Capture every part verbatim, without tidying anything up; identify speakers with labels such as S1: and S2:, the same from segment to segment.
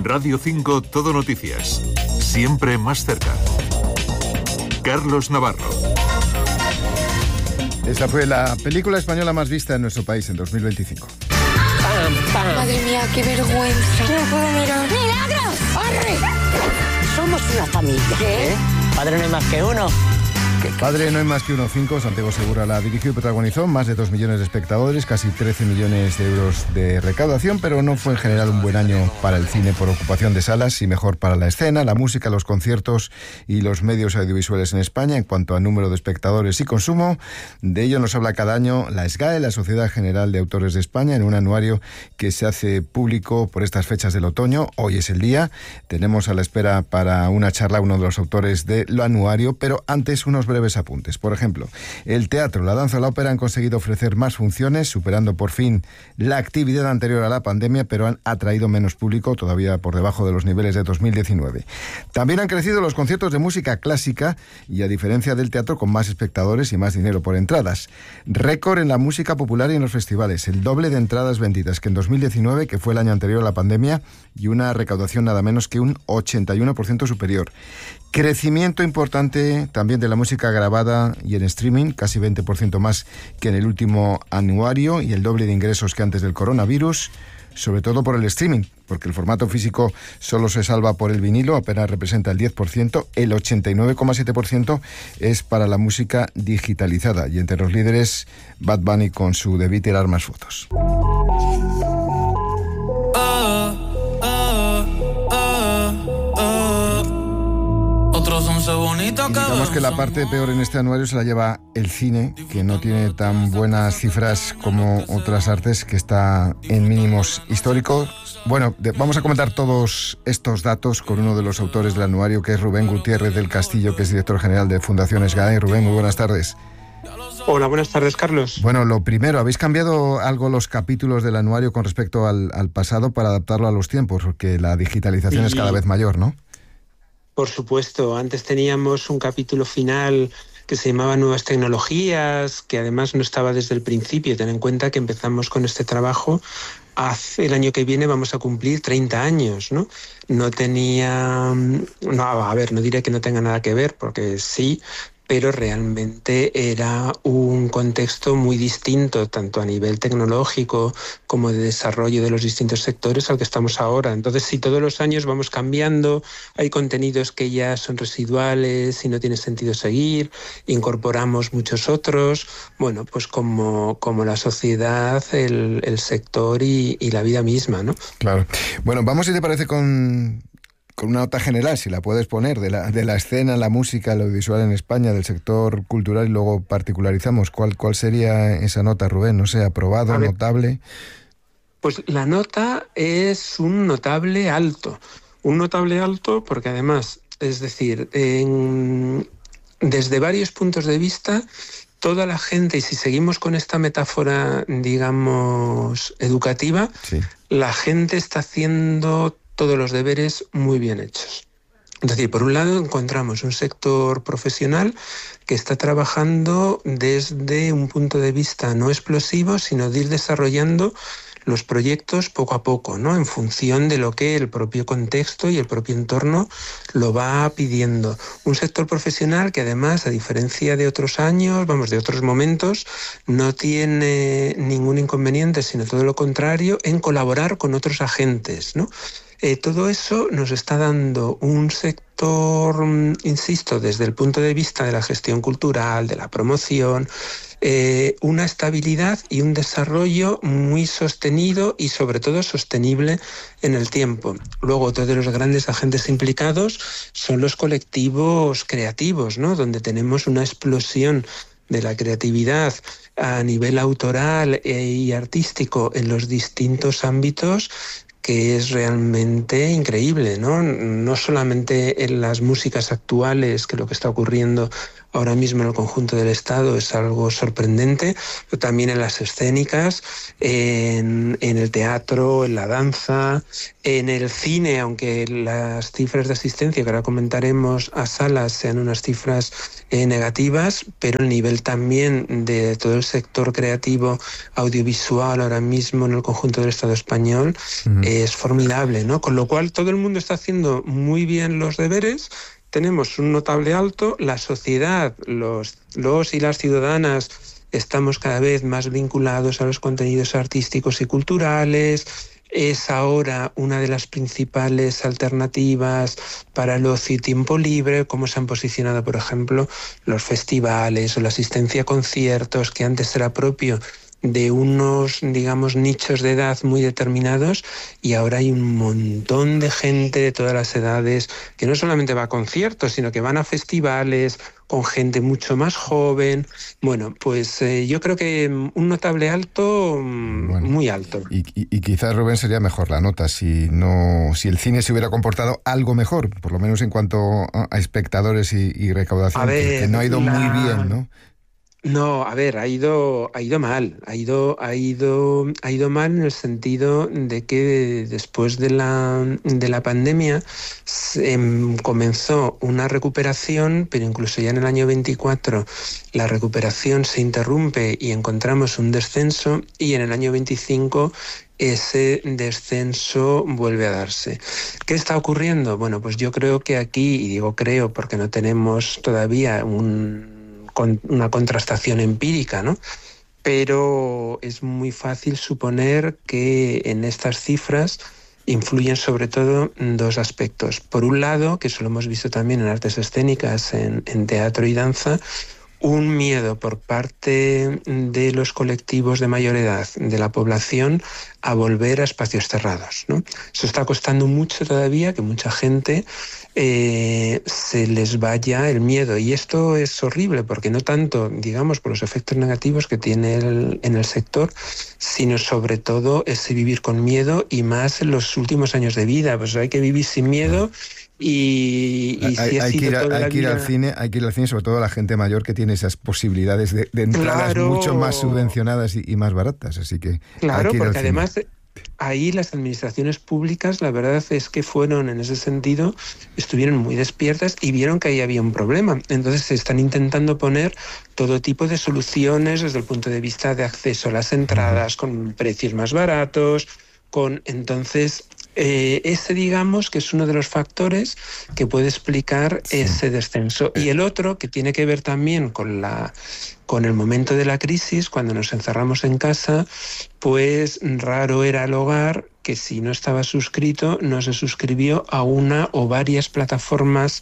S1: En Radio cinco Todo Noticias. Siempre más cerca. Carlos Navarro.
S2: Esta fue la película española más vista en nuestro país en dos mil veinticinco.
S3: Pam, pam.
S4: Madre mía, qué vergüenza.
S3: No puedo mirar.
S4: ¡Milagros! ¡Arre!
S3: Somos una familia. ¿Qué? Padre no hay más que uno.
S2: Padre no hay más que uno cinco, Santiago Segura la dirigió y protagonizó, más de dos millones de espectadores, casi trece millones de euros de recaudación, pero no fue en general un buen año para el cine por ocupación de salas y mejor para la escena, la música, los conciertos y los medios audiovisuales en España en cuanto a número de espectadores y consumo. De ello nos habla cada año la S G A E, la Sociedad General de Autores de España, en un anuario que se hace público por estas fechas del otoño. Hoy es el día, tenemos a la espera para una charla a uno de los autores del anuario, pero antes unos breves apuntes. Por ejemplo, el teatro, la danza o la ópera han conseguido ofrecer más funciones, superando por fin la actividad anterior a la pandemia, pero han atraído menos público, todavía por debajo de los niveles de dos mil diecinueve. También han crecido los conciertos de música clásica y, a diferencia del teatro, con más espectadores y más dinero por entradas. Récord en la música popular y en los festivales, el doble de entradas vendidas que en dos mil diecinueve, que fue el año anterior a la pandemia, y una recaudación nada menos que un ochenta y uno por ciento superior. Crecimiento importante también de la música grabada y en streaming, casi veinte por ciento más que en el último anuario y el doble de ingresos que antes del coronavirus, sobre todo por el streaming, porque el formato físico solo se salva por el vinilo, apenas representa el diez por ciento, el ochenta y nueve coma siete por ciento es para la música digitalizada, y entre los líderes Bad Bunny con su Debí tirar más fotos. Y digamos que la parte peor en este anuario se la lleva el cine, que no tiene tan buenas cifras como otras artes, que está en mínimos históricos. Bueno, de, vamos a comentar todos estos datos con uno de los autores del anuario, que es Rubén Gutiérrez del Castillo, que es director general de Fundación S G A E. Rubén, muy buenas tardes.
S5: Hola, buenas tardes, Carlos.
S2: Bueno, lo primero, ¿habéis cambiado algo los capítulos del anuario con respecto al, al pasado para adaptarlo a los tiempos? Porque la digitalización y... es cada vez mayor, ¿no?
S5: Por supuesto, antes teníamos un capítulo final que se llamaba Nuevas Tecnologías, que además no estaba desde el principio. Ten en cuenta que empezamos con este trabajo hace, el año que viene vamos a cumplir treinta años, ¿no? No tenía... No, a ver, no diré que no tenga nada que ver, porque sí, pero realmente era un contexto muy distinto, tanto a nivel tecnológico como de desarrollo de los distintos sectores al que estamos ahora. Entonces, si todos los años vamos cambiando, hay contenidos que ya son residuales y no tiene sentido seguir, incorporamos muchos otros, bueno, pues como, como la sociedad, el, el sector y, y la vida misma, ¿no?
S2: Claro. Bueno, vamos, si te parece, con... con una nota general, si la puedes poner, de la, de la escena, la música, lo audiovisual en España, del sector cultural, y luego particularizamos. ¿Cuál, cuál sería esa nota, Rubén? No sé, aprobado, notable.
S5: Pues la nota es un notable alto. Un notable alto porque además, es decir, en, desde varios puntos de vista, toda la gente, y si seguimos con esta metáfora, digamos, educativa, sí, la gente está haciendo todos los deberes muy bien hechos. Es decir, por un lado encontramos un sector profesional que está trabajando desde un punto de vista no explosivo, sino de ir desarrollando los proyectos poco a poco, ¿no? En función de lo que el propio contexto y el propio entorno lo va pidiendo. Un sector profesional que además, a diferencia de otros años, vamos, de otros momentos, no tiene ningún inconveniente, sino todo lo contrario, en colaborar con otros agentes, ¿no? Eh, todo eso nos está dando un sector, insisto, desde el punto de vista de la gestión cultural, de la promoción, eh, una estabilidad y un desarrollo muy sostenido y sobre todo sostenible en el tiempo. Luego, otro de los grandes agentes implicados son los colectivos creativos, ¿no? Donde tenemos una explosión de la creatividad a nivel autoral y artístico en los distintos ámbitos, que es realmente increíble, ¿no? No solamente en las músicas actuales, que lo que está ocurriendo ahora mismo en el conjunto del Estado es algo sorprendente, pero también en las escénicas, en, en el teatro, en la danza, en el cine, aunque las cifras de asistencia que ahora comentaremos a salas sean unas cifras eh, negativas, pero el nivel también de todo el sector creativo audiovisual ahora mismo en el conjunto del Estado español uh-huh. es formidable, ¿no? Con lo cual todo el mundo está haciendo muy bien los deberes. Tenemos un notable alto, la sociedad, los, los y las ciudadanas estamos cada vez más vinculados a los contenidos artísticos y culturales. Es ahora una de las principales alternativas para el ocio y tiempo libre, como se han posicionado, por ejemplo, los festivales o la asistencia a conciertos, que antes era propio de unos, digamos, nichos de edad muy determinados, y ahora hay un montón de gente de todas las edades que no solamente va a conciertos, sino que van a festivales con gente mucho más joven. Bueno, pues eh, yo creo que un notable alto, bueno, muy alto.
S2: Y, y, y quizás, Rubén, sería mejor la nota si no, si el cine se hubiera comportado algo mejor, por lo menos en cuanto a espectadores y, y recaudación, a ver, que no ha ido la... muy bien, ¿no?
S5: No, a ver, ha ido, ha ido mal, ha ido, ha ido, ha ido mal en el sentido de que después de la, de la pandemia se, um, comenzó una recuperación, pero incluso ya en el año veinticuatro la recuperación se interrumpe y encontramos un descenso, y en el año veinticinco ese descenso vuelve a darse. ¿Qué está ocurriendo? Bueno, pues yo creo que aquí, y digo creo porque no tenemos todavía un con una contrastación empírica, ¿no? Pero es muy fácil suponer que en estas cifras influyen sobre todo dos aspectos. Por un lado, que eso lo hemos visto también en artes escénicas, en, en teatro y danza, un miedo por parte de los colectivos de mayor edad de la población a volver a espacios cerrados, ¿no? Eso está costando mucho todavía, que mucha gente eh, se les vaya el miedo. Y esto es horrible, porque no tanto, digamos, por los efectos negativos que tiene el, en el sector, sino sobre todo ese vivir con miedo, y más en los últimos años de vida. Pues hay que vivir sin miedo. Y, y
S2: hay,
S5: si
S2: hay, que ir,
S5: toda
S2: hay, que ir
S5: vida...
S2: al cine, hay que ir al cine, sobre todo la gente mayor que tiene esas posibilidades de, de entradas claro. mucho más subvencionadas y, y más baratas, así que
S5: claro,
S2: hay que ir
S5: porque
S2: al
S5: además
S2: cine.
S5: Ahí las administraciones públicas, la verdad es que fueron, en ese sentido, estuvieron muy despiertas y vieron que ahí había un problema. Entonces se están intentando poner todo tipo de soluciones desde el punto de vista de acceso a las entradas, con precios más baratos, con entonces eh, ese digamos que es uno de los factores que puede explicar sí. ese descenso. Y el otro, que tiene que ver también con la con el momento de la crisis, cuando nos encerramos en casa, pues raro era el hogar que si no estaba suscrito no se suscribió a una o varias plataformas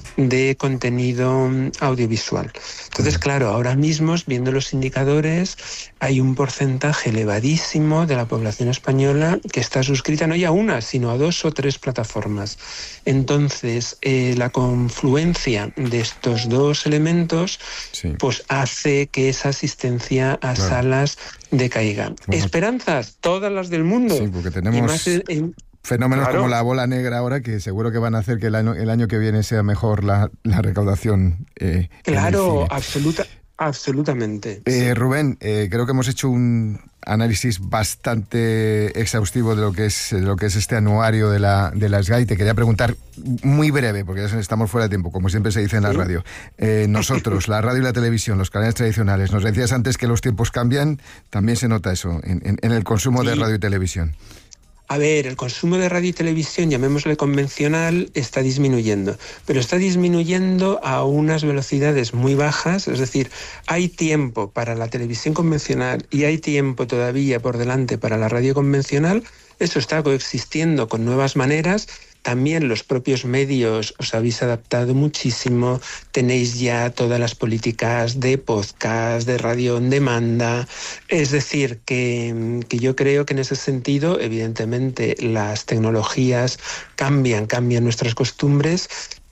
S5: de contenido audiovisual. Entonces, claro, ahora mismo, viendo los indicadores, hay un porcentaje elevadísimo de la población española que está suscrita no ya a una, sino a dos o tres plataformas. Entonces, eh, la confluencia de estos dos elementos sí. pues hace que esa asistencia a claro. salas decaiga. Bueno, ¿esperanzas? Todas las del mundo.
S2: Sí, porque tenemos... Y más en, en, fenómenos claro. como la bola negra ahora, que seguro que van a hacer que el año, el año que viene sea mejor la, la recaudación. Eh,
S5: claro, absoluta, absolutamente.
S2: Eh,
S5: sí.
S2: Rubén, eh, creo que hemos hecho un análisis bastante exhaustivo de lo que es de lo que es este anuario de la de la SGAE. Te quería preguntar muy breve, porque ya estamos fuera de tiempo, como siempre se dice en la ¿Sí? radio. Eh, nosotros, la radio y la televisión, los canales tradicionales, nos decías antes que los tiempos cambian, también se nota eso en, en, en el consumo sí. de radio y televisión.
S5: A ver, el consumo de radio y televisión, llamémosle convencional, está disminuyendo, pero está disminuyendo a unas velocidades muy bajas, es decir, hay tiempo para la televisión convencional y hay tiempo todavía por delante para la radio convencional. Eso está coexistiendo con nuevas maneras. También los propios medios os habéis adaptado muchísimo, tenéis ya todas las políticas de podcast, de radio en demanda, es decir, que, que yo creo que en ese sentido, evidentemente, las tecnologías cambian, cambian nuestras costumbres,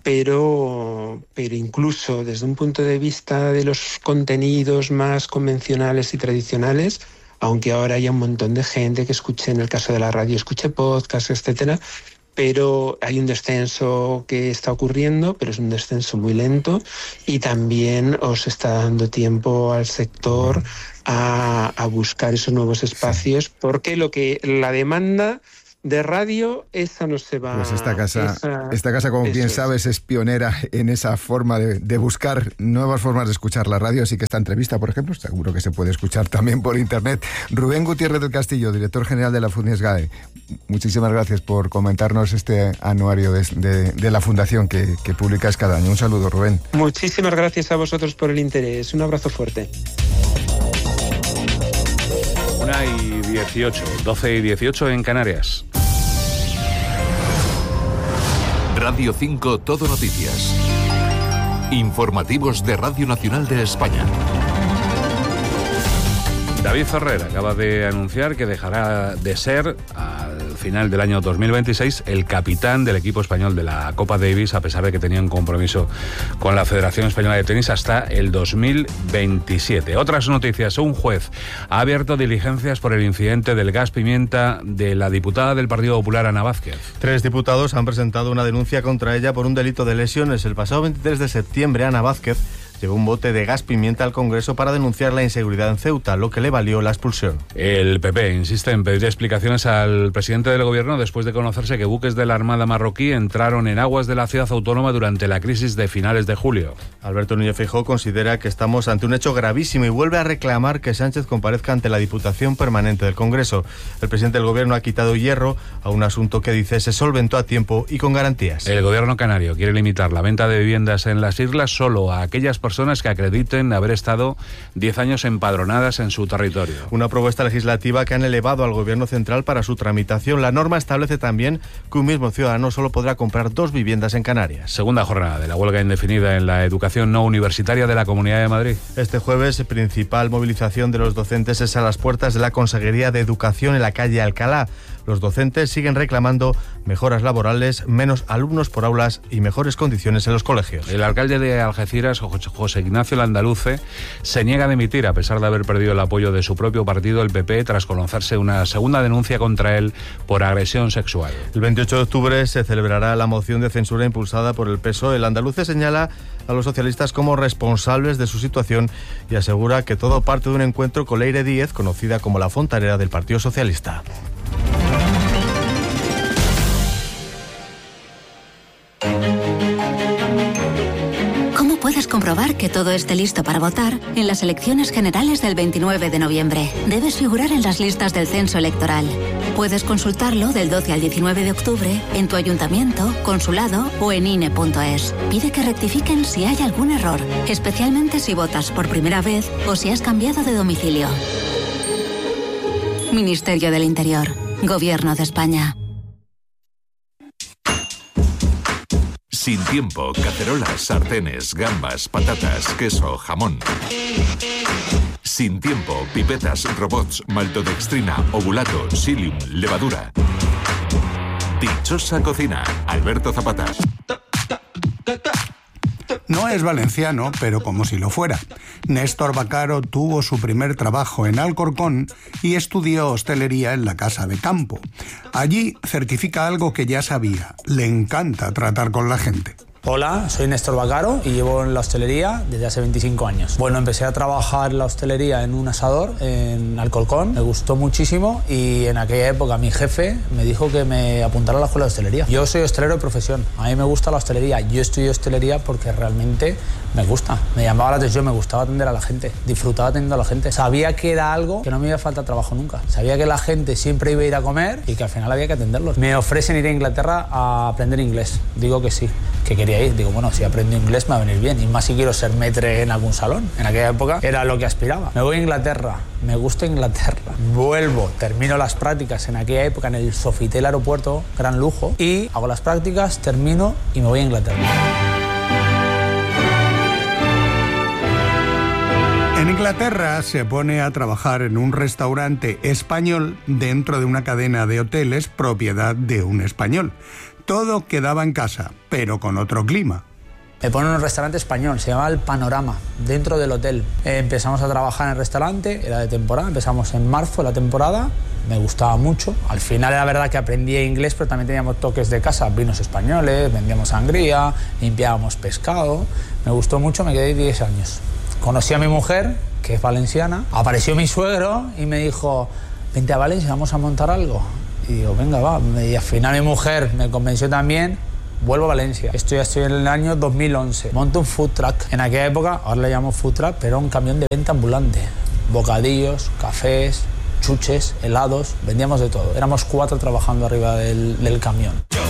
S5: pero, pero incluso desde un punto de vista de los contenidos más convencionales y tradicionales, aunque ahora haya un montón de gente que escuche, en el caso de la radio, escuche podcast, etcétera, pero hay un descenso que está ocurriendo, pero es un descenso muy lento y también os está dando tiempo al sector a, a buscar esos nuevos espacios, porque lo que la demanda de radio, esa no se va...
S2: Pues esta casa,
S5: esa,
S2: esta casa como bien sabes, es pionera en esa forma de, de buscar nuevas formas de escuchar la radio, así que esta entrevista, por ejemplo, seguro que se puede escuchar también por internet. Rubén Gutiérrez del Castillo, director general de la Fundesgae, muchísimas gracias por comentarnos este anuario de, de, de la Fundación que, que publicas cada año. Un saludo, Rubén.
S5: Muchísimas gracias a vosotros por el interés. Un abrazo fuerte.
S6: Una y dieciocho, doce y dieciocho en Canarias.
S1: Radio cinco Todo Noticias. Informativos de Radio Nacional de España.
S6: David Ferrer acaba de anunciar que dejará de ser, al final del año dos mil veintiséis, el capitán del equipo español de la Copa Davis, a pesar de que tenía un compromiso con la Federación Española de Tenis hasta el dos mil veintisiete. Otras noticias. Un juez ha abierto diligencias por el incidente del gas pimienta de la diputada del Partido Popular, Ana Vázquez.
S7: Tres diputados han presentado una denuncia contra ella por un delito de lesiones. El pasado veintitrés de septiembre, Ana Vázquez llevó un bote de gas pimienta al Congreso para denunciar la inseguridad en Ceuta, lo que le valió la expulsión.
S6: El P P insiste en pedir explicaciones al presidente del Gobierno después de conocerse que buques de la Armada marroquí entraron en aguas de la ciudad autónoma durante la crisis de finales de julio.
S7: Alberto Núñez Feijóo considera que estamos ante un hecho gravísimo y vuelve a reclamar que Sánchez comparezca ante la Diputación Permanente del Congreso. El presidente del Gobierno ha quitado hierro a un asunto que, dice, se solventó a tiempo y con garantías.
S6: El Gobierno canario quiere limitar la venta de viviendas en las islas solo a aquellas personas personas que acrediten haber estado diez años empadronadas en su territorio.
S7: Una propuesta legislativa que han elevado al Gobierno central para su tramitación. La norma establece también que un mismo ciudadano solo podrá comprar dos viviendas en Canarias.
S6: Segunda jornada de la huelga indefinida en la educación no universitaria de la Comunidad de Madrid.
S7: Este jueves, principal movilización de los docentes es a las puertas de la Consejería de Educación en la calle Alcalá. Los docentes siguen reclamando mejoras laborales, menos alumnos por aulas y mejores condiciones en los colegios.
S6: El alcalde de Algeciras, José Ignacio Landaluce, se niega a dimitir a pesar de haber perdido el apoyo de su propio partido, el P P, tras conocerse una segunda denuncia contra él por agresión sexual.
S7: El veintiocho de octubre se celebrará la moción de censura impulsada por el P S O E. El Landaluce señala a los socialistas como responsables de su situación y asegura que todo parte de un encuentro con Leire Díez, conocida como la fontanera del Partido Socialista.
S8: ¿Cómo puedes comprobar que todo esté listo para votar en las elecciones generales del veintinueve de noviembre? Debes figurar en las listas del censo electoral. Puedes consultarlo del doce al diecinueve de octubre en tu ayuntamiento, consulado o en I N E punto es. Pide que rectifiquen si hay algún error, especialmente si votas por primera vez o si has cambiado de domicilio. Ministerio del Interior. Gobierno de España.
S1: Sin tiempo, cacerolas, sartenes, gambas, patatas, queso, jamón. Sin tiempo, pipetas, robots, maltodextrina, ovulato, psyllium, levadura. Dichosa cocina, Alberto Zapata.
S9: No es valenciano, pero como si lo fuera. Néstor Bacaro tuvo su primer trabajo en Alcorcón y estudió hostelería en la Casa de Campo. Allí certifica algo que ya sabía: le encanta tratar con la gente.
S10: Hola, soy Néstor Bacaro y llevo en la hostelería desde hace veinticinco años. Bueno, empecé a trabajar en la hostelería en un asador en Alcorcón, me gustó muchísimo y en aquella época mi jefe me dijo que me apuntara a la escuela de hostelería. Yo soy hostelero de profesión, a mí me gusta la hostelería, yo estudié hostelería porque realmente me gusta, me llamaba la atención, me gustaba atender a la gente, disfrutaba atendiendo a la gente. Sabía que era algo que no me iba a faltar trabajo nunca, sabía que la gente siempre iba a ir a comer y que al final había que atenderlos. Me ofrecen ir a Inglaterra a aprender inglés, digo que sí, que quería ir. Digo, bueno, si aprendo inglés me va a venir bien, y más si quiero ser maître en algún salón. En aquella época era lo que aspiraba. Me voy a Inglaterra, me gusta Inglaterra, vuelvo, termino las prácticas en aquella época en el Sofitel Aeropuerto, gran lujo, y hago las prácticas, termino y me voy a Inglaterra.
S9: En Inglaterra se pone a trabajar en un restaurante español dentro de una cadena de hoteles propiedad de un español. Todo quedaba en casa, pero con otro clima.
S10: Me ponen en un restaurante español, se llamaba El Panorama, dentro del hotel. Eh, empezamos a trabajar en el restaurante, era de temporada, empezamos en marzo la temporada, me gustaba mucho. Al final era verdad que aprendí inglés, pero también teníamos toques de casa, vinos españoles, vendíamos sangría, limpiábamos pescado. Me gustó mucho, me quedé diez años. Conocí a mi mujer, que es valenciana, apareció mi suegro y me dijo, vente a Valencia, vamos a montar algo. Y digo, venga, va. Y al final mi mujer me convenció también. Vuelvo a Valencia. Estoy, estoy en el año dos mil once. Monto un food truck. En aquella época, ahora le llamo food truck, pero un camión de venta ambulante. Bocadillos, cafés, chuches, helados, vendíamos de todo. Éramos cuatro trabajando arriba del, del camión.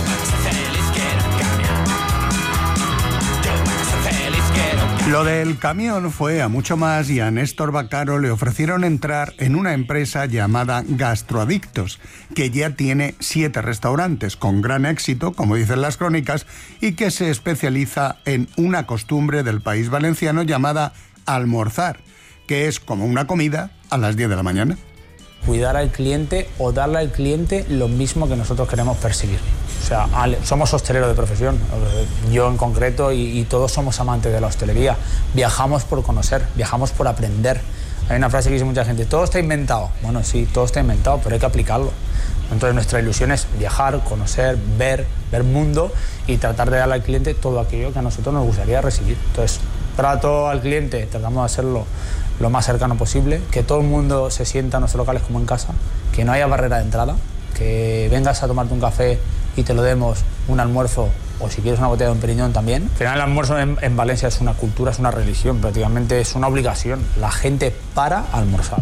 S9: Lo del camión fue a mucho más y a Néstor Vaccaro le ofrecieron entrar en una empresa llamada Gastroadictos, que ya tiene siete restaurantes con gran éxito, como dicen las crónicas, y que se especializa en una costumbre del país valenciano llamada almorzar, que es como una comida a las diez de la mañana.
S10: Cuidar al cliente o darle al cliente lo mismo que nosotros queremos perseguir. O sea, somos hosteleros de profesión, yo en concreto, y, y todos somos amantes de la hostelería. Viajamos por conocer, viajamos por aprender. Hay una frase que dice mucha gente, todo está inventado. Bueno, sí, todo está inventado, pero hay que aplicarlo. Entonces nuestra ilusión es viajar, conocer, ver, ver mundo y tratar de darle al cliente todo aquello que a nosotros nos gustaría recibir. Entonces, trato al cliente, tratamos de hacerlo lo más cercano posible, que todo el mundo se sienta en nuestros locales como en casa, que no haya barrera de entrada, que vengas a tomarte un café y te lo demos un almuerzo, o si quieres una botella de un periñón también. Al final el almuerzo en, en Valencia es una cultura, es una religión, prácticamente es una obligación. La gente para almorzar.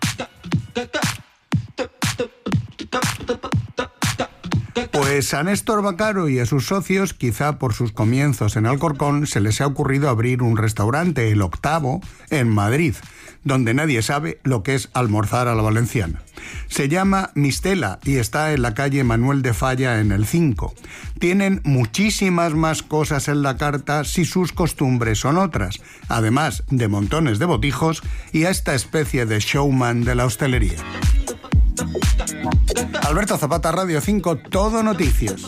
S9: Pues a Néstor Vaccaro y a sus socios, quizá por sus comienzos en Alcorcón, se les ha ocurrido abrir un restaurante, el Octavo, en Madrid, donde nadie sabe lo que es almorzar a la valenciana. Se llama Mistela y está en la calle Manuel de Falla en el cinco. Tienen muchísimas más cosas en la carta si sus costumbres son otras, además de montones de botijos y a esta especie de showman de la hostelería. Alberto Zapata, Radio cinco, Todo Noticias.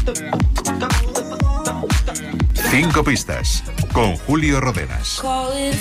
S1: Cinco pistas, con Julio Rodenas.